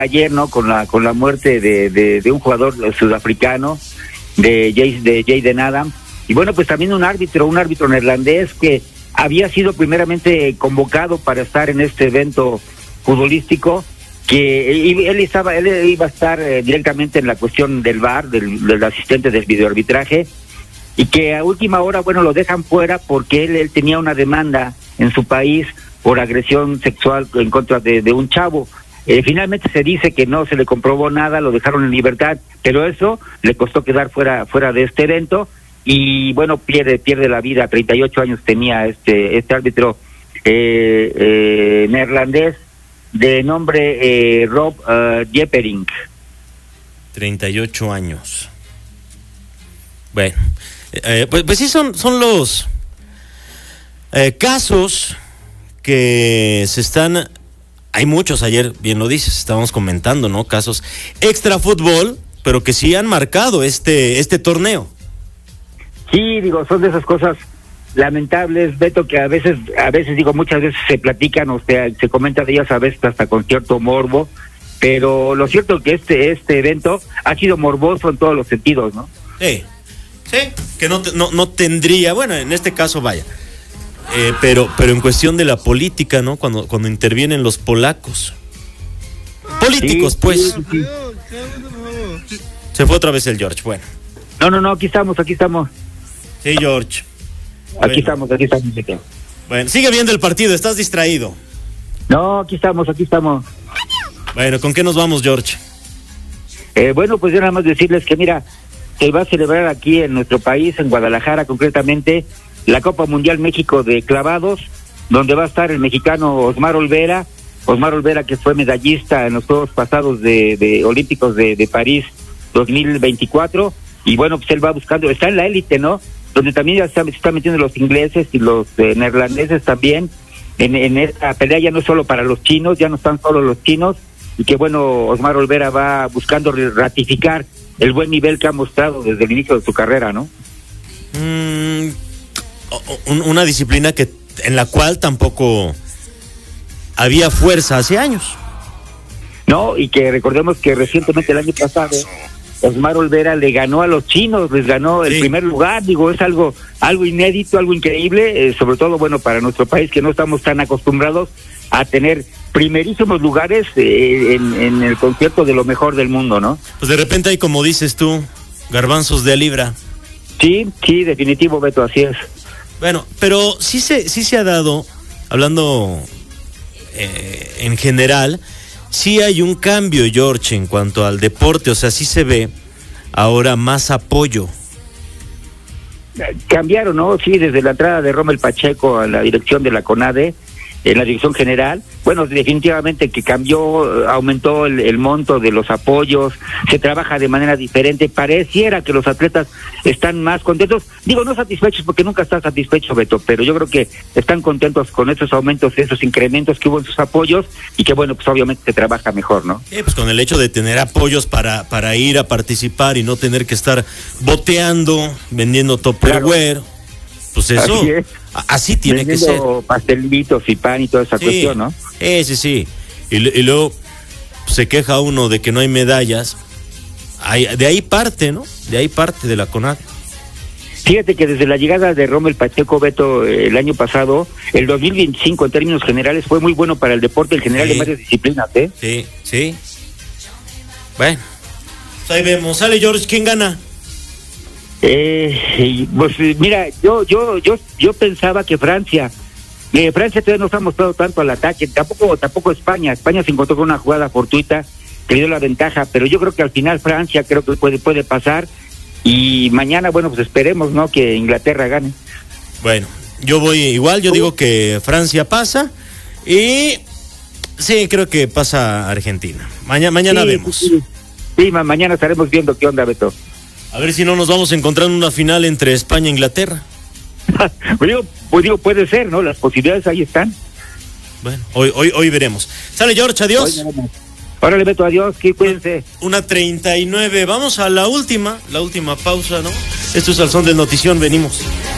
ayer, ¿no? Con la muerte de un jugador sudafricano, de Jayden Adams. Y bueno, pues también un árbitro neerlandés que había sido primeramente convocado para estar en este evento futbolístico, que él iba a estar directamente en la cuestión del VAR, del asistente del videoarbitraje, y que a última hora, bueno, lo dejan fuera porque él tenía una demanda en su país por agresión sexual en contra de un chavo. Finalmente se dice que no se le comprobó nada, lo dejaron en libertad, pero eso le costó quedar fuera de este evento, y bueno, pierde la vida. 38 años tenía este árbitro neerlandés de nombre Rob Jeppering. 38 años. Bueno, pues sí son los casos que se están... Hay muchos, ayer bien lo dices, estábamos comentando, ¿no? Casos extra fútbol, pero que sí han marcado este torneo. Sí, digo, son de esas cosas lamentables, Beto, que a veces digo, muchas veces se platican, o sea, se comenta de ellas a veces hasta con cierto morbo, pero lo cierto es que este evento ha sido morboso en todos los sentidos, ¿no? Sí, que no tendría, bueno, en este caso vaya, pero en cuestión de la política, ¿no? Cuando intervienen los polacos. Políticos, sí, pues. Sí. Se fue otra vez el George, bueno. No, aquí estamos. Sí, George. Aquí estamos. Bueno, sigue viendo el partido, estás distraído. No, aquí estamos. Bueno, ¿con qué nos vamos, George? Bueno, pues yo nada más decirles que mira, se va a celebrar aquí en nuestro país, en Guadalajara concretamente, la Copa Mundial México de Clavados, donde va a estar el mexicano Osmar Olvera, que fue medallista en los Juegos pasados de Olímpicos de París 2024, y bueno, pues él va buscando, está en la élite, ¿no? Donde también ya se están metiendo los ingleses y los neerlandeses también, en esta pelea. Ya no es solo para los chinos, ya no están solo los chinos, y que bueno, Osmar Olvera va buscando ratificar el buen nivel que ha mostrado desde el inicio de su carrera, ¿no? Una disciplina en la cual tampoco había fuerza hace años. No, y que recordemos que recientemente, el año pasado, Osmar Olvera le ganó a los chinos, les ganó el primer lugar. Digo, es algo inédito, algo increíble, sobre todo, bueno, para nuestro país, que no estamos tan acostumbrados a tener primerísimos lugares en el concierto de lo mejor del mundo, ¿no? Pues de repente hay, como dices tú, garbanzos de a libra. Sí, definitivo, Beto, así es. Bueno, pero sí se ha dado, hablando en general, sí hay un cambio, George, en cuanto al deporte. O sea, sí se ve ahora más apoyo. Cambiaron, ¿no? Sí, desde la entrada de Rommel Pacheco a la dirección de la CONADE, en la dirección general, bueno, definitivamente que cambió, aumentó el monto de los apoyos, se trabaja de manera diferente, pareciera que los atletas están más contentos, digo, no satisfechos, porque nunca están satisfechos, Beto, pero yo creo que están contentos con esos aumentos, esos incrementos que hubo en sus apoyos, y que bueno, pues obviamente se trabaja mejor, ¿no? Pues con el hecho de tener apoyos para ir a participar y no tener que estar boteando, vendiendo Tupperware, claro. Pues eso, así tiene que ser. Pastelitos y pan y toda esa cuestión, ¿no? Sí. Y luego se queja uno de que no hay medallas. De ahí parte, ¿no? De ahí parte de la CONADE. Fíjate que desde la llegada de Rommel Pacheco, Beto, el año pasado, el 2025 en términos generales fue muy bueno para el deporte en general, de varias disciplinas, ¿eh? Sí. Bueno, pues ahí vemos. Sale, George, ¿quién gana? Pues mira, yo pensaba que Francia todavía no se ha mostrado tanto al ataque, tampoco España se encontró con una jugada fortuita que le dio la ventaja, pero yo creo que al final Francia creo que puede pasar, y mañana, bueno, pues esperemos, ¿no?, que Inglaterra gane. Bueno, yo voy igual, yo digo que Francia pasa, y sí, creo que pasa Argentina. Mañana vemos. Sí, mañana estaremos viendo qué onda, Beto. A ver si no nos vamos a encontrar en una final entre España e Inglaterra. Pues digo, puede ser, ¿no? Las posibilidades ahí están. Bueno, hoy veremos. Sale, George, adiós. Órale, Beto, adiós, que cuídense. 1:39, vamos a la última pausa, ¿no? Esto es Al Son del Notición, venimos.